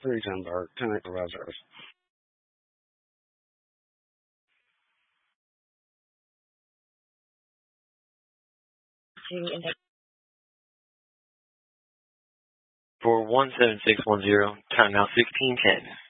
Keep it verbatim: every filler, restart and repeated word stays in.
three ten bar, ten eight provide service. For one seven six one zero, time now sixteen ten.